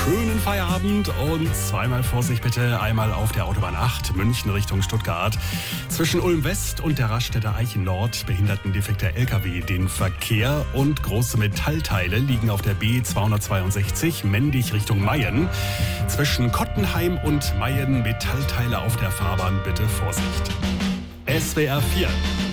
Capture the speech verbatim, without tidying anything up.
schönen Feierabend und zweimal Vorsicht bitte. Einmal auf der Autobahn acht, München Richtung Stuttgart. Zwischen Ulm West und der Raststätte Eichen Nord behinderten defekter L K W den Verkehr und große Metallteile liegen auf der B zweihundertzweiundsechzig, Mendig Richtung Mayen. Zwischen Kottenheim und Mayen Metallteile auf der Fahrbahn, bitte Vorsicht. S W R vier